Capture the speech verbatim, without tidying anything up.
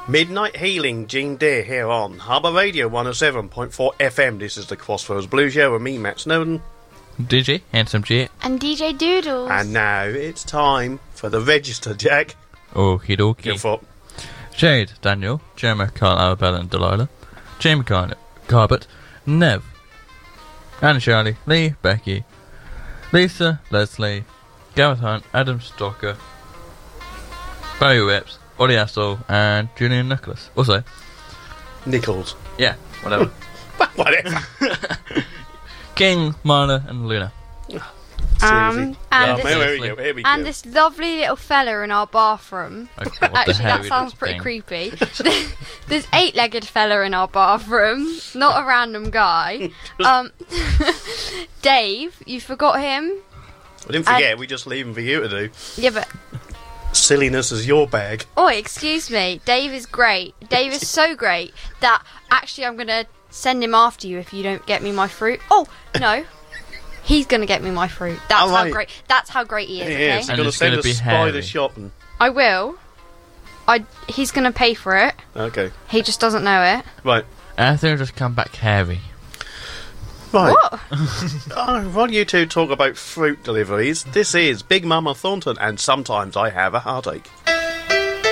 Midnight Healing, Gene Deere here on Harbour Radio one oh seven point four F M. This is the Crossroads Blues Show with me, Matt Snowden. D J, Handsome J. And D J Doodles. And now it's time for the register, Jack. Okie dokie. Go for it. Jade, Daniel, Gemma, Carl, Arabella and Delilah, Jamie Car- Carbot, Nev, Anna Charlie, Lee, Becky, Lisa, Leslie, Gareth Hunt, Adam Stalker, Barry Reps, Ollie Astle, and Julian Nicholas. Also, Nichols. Yeah, whatever. Whatever. King, Marla, and Luna. Um, and, oh, this, here we go, here we and go. this lovely little fella in our bathroom. Okay, what the Actually, hell that is sounds this pretty thing? creepy. This eight-legged fella in our bathroom, not a random guy. Um, Dave, you forgot him? I didn't forget, we just leave him for you to do. Yeah, but... Silliness is your bag. Oh, excuse me. Dave is great. Dave is so great that actually I'm going to send him after you if you don't get me my fruit. Oh, no. He's going to get me my fruit. That's Oh, right. how great That's how great he is, He okay? is. He's And going to it's send gonna a be spider hairy. shopping. I will. I. He's going to pay for it. Okay. He just doesn't know it. Right. I think it'll just come back hairy. Right. What? Oh, while you two talk about fruit deliveries, this is Big Mama Thornton, and sometimes I have a heartache.